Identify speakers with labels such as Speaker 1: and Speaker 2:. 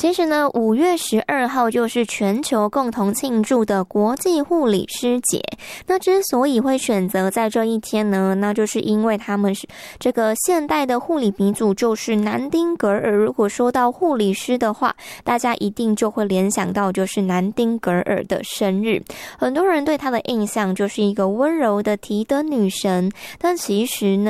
Speaker 1: 其实呢，5月12号就是全球共同庆祝的国际护理师节。那之所以会选择在这一天呢，那就是因为他们是这个现代的护理鼻祖就是南丁格尔。如果说到护理师的话，大家一定就会联想到就是南丁格尔的生日。很多人对他的印象就是一个温柔的提灯女神，但其实呢